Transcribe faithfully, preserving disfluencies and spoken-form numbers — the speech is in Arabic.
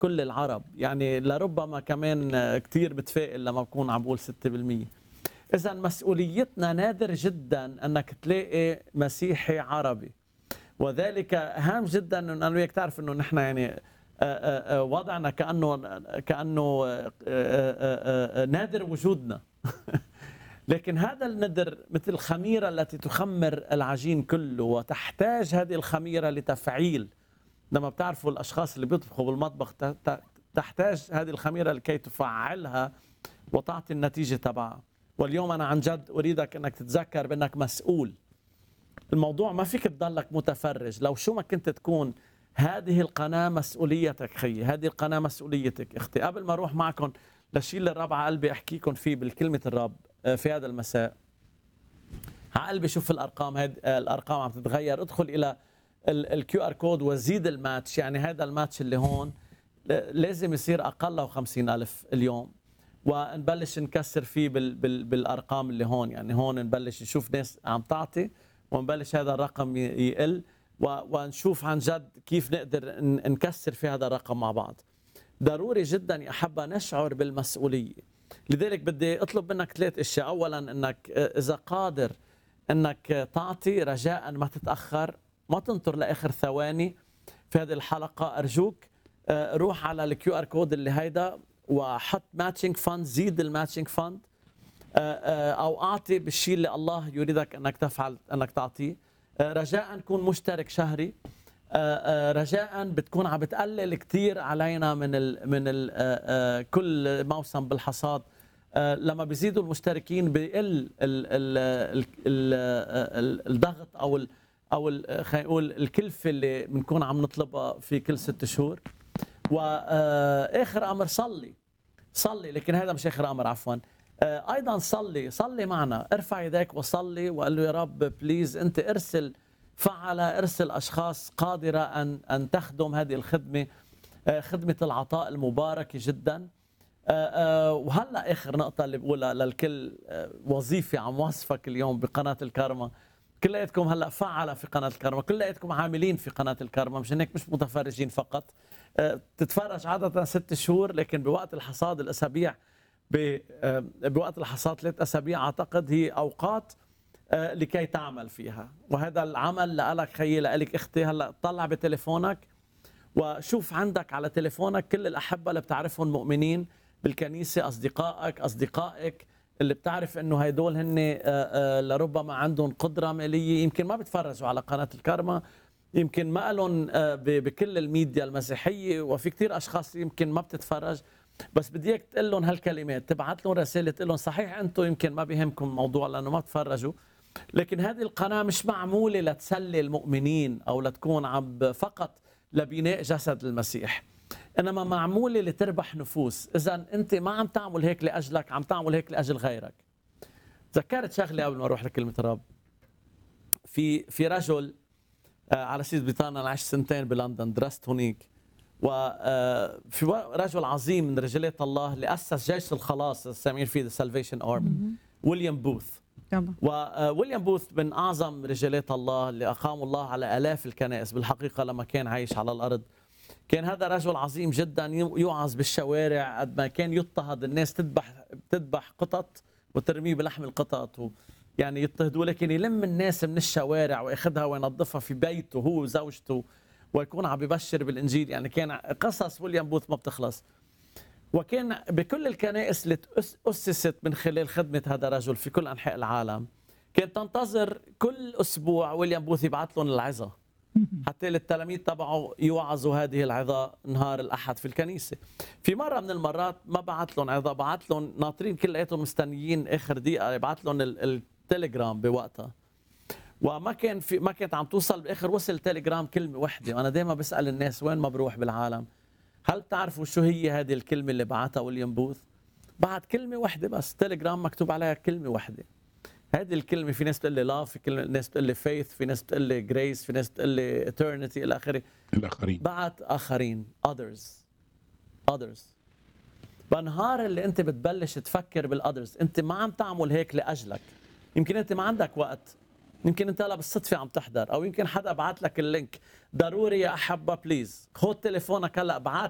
كل العرب، يعني لربما كمان كتير بتفائل لما بكون عم بقول ستة بالمية. إذا مسؤوليتنا نادر جدا أنك تلاقي مسيحي عربي، وذلك هام جدا أنه أنا وياك تعرف أنه نحن يعني آه، آه، آه، وضعنا كأنه كأنه آه، آه، آه، نادر وجودنا. لكن هذا الندر مثل الخميرة التي تخمر العجين كله، وتحتاج هذه الخميرة لتفعيل. لما بتعرفوا الأشخاص اللي بيطبخوا بالمطبخ ت- ت- تحتاج هذه الخميرة لكي تفعلها وتعطي النتيجة تبعها. واليوم أنا عن جد أريدك أنك تتذكر بأنك مسؤول. الموضوع ما فيك تضلك متفرج، لو شو ما كنت تكون. هذه القناة مسؤوليتك خيي، هذه القناة مسؤوليتك اختي. قبل ما اروح معكم للشيء اللي الرب على قلبي احكيكم فيه بالكلمة الرب آه، في هذا المساء، على قلبي شوف الارقام، هاد آه، الارقام عم تتغير. ادخل الى الكيو ار كود وزيد الماتش، يعني هذا الماتش اللي هون ل- لازم يصير اقل خمسين ألف اليوم، ونبلش نكسر فيه بال بال بالارقام اللي هون. يعني هون نبلش نشوف ناس عم تعطي، ونبلش هذا الرقم ي- يقل، و- ونشوف عن جد كيف نقدر ن- نكسر في هذا الرقم مع بعض. ضروري جدا يا أحبة نشعر بالمسؤولية. لذلك بدي أطلب منك ثلاث أشياء. أولا أنك إذا قادر أنك تعطي رجاء ما تتأخر، ما تنطر لآخر ثواني في هذه الحلقة. أرجوك آه، روح على الكيو ار كود اللي هيدا وحط ماتشنج فند، زيد الماتشنج فند، او اعطي بالشيء اللي الله يريدك انك تفعل انك تعطيه. آه، رجاء كون مشترك شهري. آه، آه، رجاء بتكون عم بتقلل كثير علينا من ال من ال كل موسم بالحصاد. آه، لما بيزيدوا المشتركين بيقل ال ال ال ال ال الضغط او ال او ال- خلينا نقول الكلفه اللي بنكون عم نطلبها في كل ست شهور. واخر امر صلي. صلي، لكن هذا مش اخر امر، عفوا. آه، ايضا صلي، صلي معنا، ارفع يديك وصلي وقال له يا رب بليز انت ارسل فعلة، ارسل اشخاص قادره ان ان تخدم هذه الخدمه، آه، خدمه العطاء المباركه جدا. آه، آه، وهلا اخر نقطه اللي بقولها للكل، آه، وظيفه عم وصفك اليوم بقناه الكارما. كلياتكم هلا فعلة في قناه الكارما، كلياتكم عاملين في قناه الكارما، مشان هيك مش متفرجين فقط. آه، تتفرج عاده ست شهور، لكن بوقت الحصاد الاسابيع، ب- آه، بوقت الحصاد ثلاث اسابيع اعتقد هي اوقات آه، لكي تعمل فيها. وهذا العمل لك خيي، لك اختي. هلا طلع بتليفونك وشوف عندك على تليفونك كل الأحبة اللي بتعرفهم مؤمنين بالكنيسة، أصدقائك أصدقائك اللي بتعرف إنه هيدول هن آه، آه، لربما عندهم قدرة مالية، يمكن ما بتفرجوا على قناة الكارما، يمكن ما لهم آه، ب- بكل الميديا المسيحية، وفي كتير أشخاص يمكن ما بتتفرج. بس بدي اياك تقول لهم هالكلمات، تبعت لهم رسالة تقول لهم صحيح أنتم يمكن ما بيهمكم الموضوع لأنه ما بتفرجوا، لكن هذه القناة مش معمولة لتسلي المؤمنين أو لتكون عم فقط لبناء جسد المسيح، إنما معمولة لتربح نفوس. إذا أنت ما عم تعمل هيك لأجلك، عم تعمل هيك لأجل غيرك. ذكرت شغلة قبل ما أروح لكلمة الرب. في في رجل آه، على سيد بريطانيا، أنا عشت سنتين بلندن، درست هناك. وفي رجل عظيم من رجالات الله اللي أسس جيش الخلاص السامعين فيه The Salvation Army، ويليام بوث. طبعا. وويليام بوث من أعظم رجالات الله اللي أقاموا الله على آلاف الكنائس بالحقيقة لما كان عايش على الأرض. كان هذا رجل عظيم جدا، يوعظ بالشوارع قد ما كان يضطهد الناس، تذبح تذبح قطط وترميه بلحم القطط و يعني يضطهدوه، لكن يلم الناس من الشوارع وياخذها وينظفها في بيته هو وزوجته، ويكون عم ببشر بالإنجيل. يعني كان قصص ويليام بوث ما بتخلص. وكان بكل الكنائس اللي أسست من خلال خدمة هذا الرجل في كل أنحاء العالم كانت تنتظر كل أسبوع ويليام بوث يبعث لهم العظة، حتى للتلاميذ تبعه يوعظوا هذه العظة نهار الأحد في الكنيسة. في مرة من المرات ما بعث لهم عظة، بعث لهم ناطرين كلياتهم مستنيين آخر دقيقة يبعث لهم التليجرام بوقتها، وما كان في ما كانت عم توصل. باخر وصل تليجرام كلمه واحده، وانا دائما بسال الناس وين ما بروح بالعالم، هل بتعرفوا شو هي هذه الكلمه اللي بعتها ويليام بوث؟ بعت كلمه واحده بس، تليجرام مكتوب عليها كلمه واحده. هذه الكلمه في ناس بتقول لي لاف، في ناس بتقول لي فيث، في ناس بتقول لي جريس، في ناس بتقول لي eternity الى اخره. الآخرين. بعت اخرين others others. بنهار اللي انت بتبلش تفكر بالاذرز، انت ما عم تعمل هيك لاجلك. يمكن انت ما عندك وقت، يمكن انت هلا بالصدفه عم تحضر، او يمكن حدا بعت لك اللينك. ضروري يا احبه بليز خذ تليفونك هلا، بعت